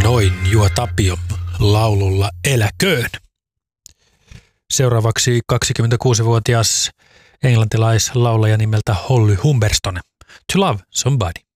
Noin Juha Tapion laululla Eläköön. Seuraavaksi 26-vuotias englantilaislaulaja nimeltä Holly Humberstone. To Love Somebody.